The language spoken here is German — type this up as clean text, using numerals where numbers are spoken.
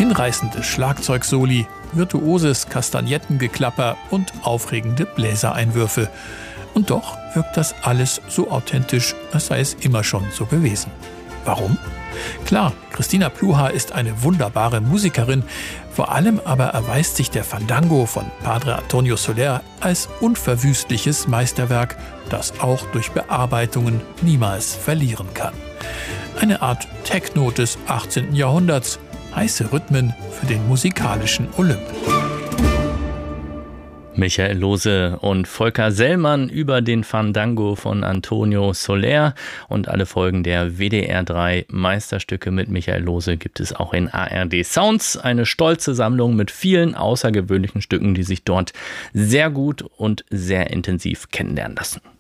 Hinreißende Schlagzeugsoli, virtuoses Kastagnettengeklapper und aufregende Bläsereinwürfe. Und doch wirkt das alles so authentisch, als sei es immer schon so gewesen. Warum? Klar, Christina Pluhar ist eine wunderbare Musikerin. Vor allem aber erweist sich der Fandango von Padre Antonio Soler als unverwüstliches Meisterwerk, das auch durch Bearbeitungen niemals verlieren kann. Eine Art Techno des 18. Jahrhunderts, heiße Rhythmen für den musikalischen Olymp. Michael Lohse und Volker Sellmann über den Fandango von Antonio Soler, und alle Folgen der WDR 3 Meisterstücke mit Michael Lohse gibt es auch in ARD Sounds. Eine stolze Sammlung mit vielen außergewöhnlichen Stücken, die sich dort sehr gut und sehr intensiv kennenlernen lassen.